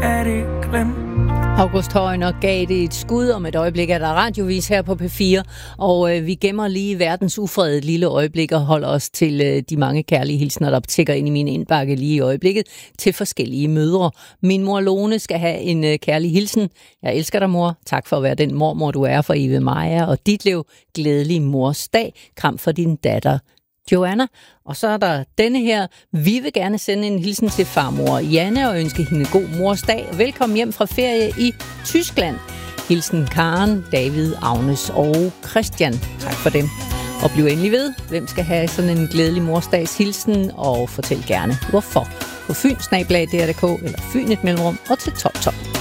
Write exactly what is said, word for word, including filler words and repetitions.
er det glemt. August Højner gav det et skud. Om et øjeblik er der radiovis her på P fire, og øh, vi gemmer lige verdens ufred et lille øjeblik og holder os til øh, de mange kærlige hilsner, der tækker ind i min indbakke lige i øjeblikket til forskellige mødre. Min mor Lone skal have en øh, kærlig hilsen. Jeg elsker dig, mor. Tak for at være den mormor, du er for Eve Maja og Ditlev. Glædelig mors dag. Kram for din datter Joanna. Og så er der denne her. Vi vil gerne sende en hilsen til farmor Janne og ønske hende god mors dag. Velkommen hjem fra ferie i Tyskland. Hilsen Karen, David, Agnes og Christian. Tak for dem. Og bliv endelig ved, hvem skal have sådan en glædelig morsdags hilsen, og fortæl gerne hvorfor. På fyn snabel-a d r punktum d k eller Fyn et mellemrum og til tolv tolv.